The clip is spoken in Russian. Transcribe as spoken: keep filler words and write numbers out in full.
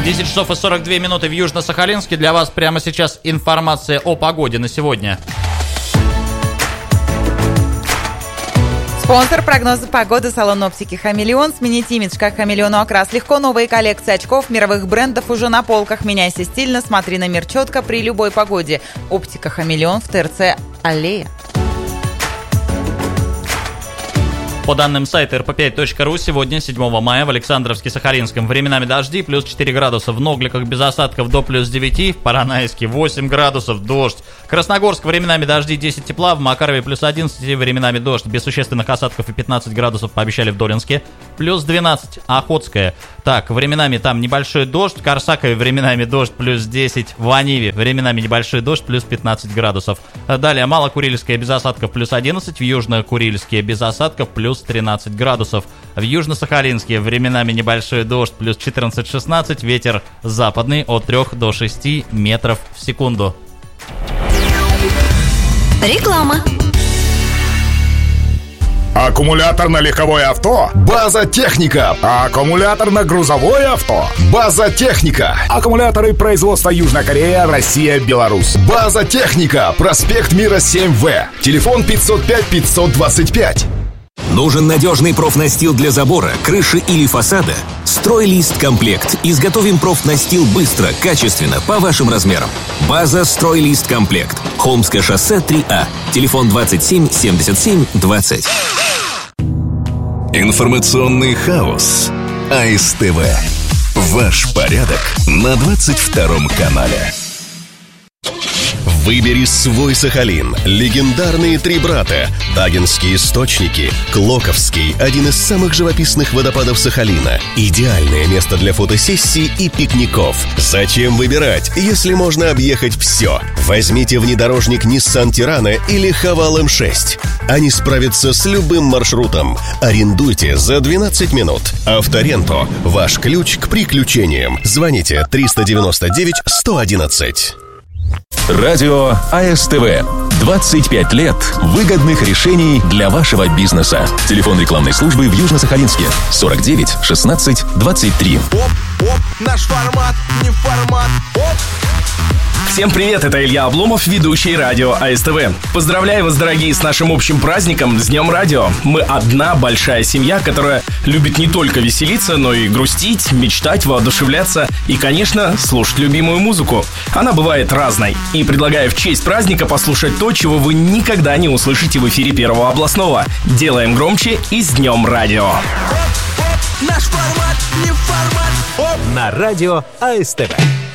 десять часов и сорок две минуты в Южно-Сахалинске. Для вас прямо сейчас информация о погоде на сегодня. Спонсор прогноза погоды — салон оптики «Хамелеон». Сменить имидж как «Хамелеону» окрас легко. Новые коллекции очков мировых брендов уже на полках. Меняйся стильно, смотри на мир четко при любой погоде. Оптика «Хамелеон» в ТРЦ «Аллея». По данным сайта эр пэ пять точка ру, сегодня, седьмого мая, в Александровске-Сахалинском временами дожди, плюс четыре градуса, в Ногликах без осадков до плюс девять, в Поронайске восемь градусов, дождь. Красногорск временами дожди, десять тепла, в Макарове плюс одиннадцать, временами дождь, без существенных осадков и пятнадцать градусов пообещали в Долинске, плюс двенадцать, Охотская. Так, временами там небольшой дождь, в Корсакове временами дождь, плюс десять, в Аниве временами небольшой дождь, плюс пятнадцать градусов. Далее Малокурильская без осадков, плюс одиннадцать, в Южно-Курильске без осадков, плюс тринадцать градусов. В Южно-Сахалинске временами небольшой дождь, плюс четырнадцать-шестнадцать, ветер западный от трёх до шести метров в секунду. Реклама. Аккумуляторно-легковое авто? База Техника. Аккумуляторно-грузовое авто? База Техника. Аккумуляторы производства Южная Корея, Россия, Беларусь. База Техника. Проспект Мира семь вэ. Телефон пятьсот пять пятьсот двадцать пять. Нужен надежный профнастил для забора, крыши или фасада? «Стройлист Комплект». Изготовим профнастил быстро, качественно, по вашим размерам. База «Стройлист Комплект». Холмское шоссе три А. Телефон двадцать семь семьдесят семь двадцать. Информационный хаос. а эс тэ вэ. Ваш порядок на двадцать втором канале. Выбери свой Сахалин. Легендарные три брата. Тагинские источники. Клоковский – один из самых живописных водопадов Сахалина. Идеальное место для фотосессий и пикников. Зачем выбирать, если можно объехать все? Возьмите внедорожник Nissan Tirana или Haval эм шесть. Они справятся с любым маршрутом. Арендуйте за двенадцать минут. Авторенто – ваш ключ к приключениям. Звоните триста девяносто девять сто одиннадцать. Радио а эс тэ вэ. двадцать пять лет выгодных решений для вашего бизнеса. Телефон рекламной службы в Южно-Сахалинске сорок девять шестнадцать двадцать три. Оп, оп, наш формат, не формат, оп. Всем привет, это Илья Обломов, ведущий радио а эс тэ вэ. Поздравляю вас, дорогие, с нашим общим праздником, с Днем Радио. Мы одна большая семья, которая любит не только веселиться, но и грустить, мечтать, воодушевляться и, конечно, слушать любимую музыку. Она бывает разной. И предлагаю в честь праздника послушать то, чего вы никогда не услышите в эфире Первого областного. Делаем громче и с Днем Радио. Наш формат, не формат. Оп. На радио а эс тэ вэ.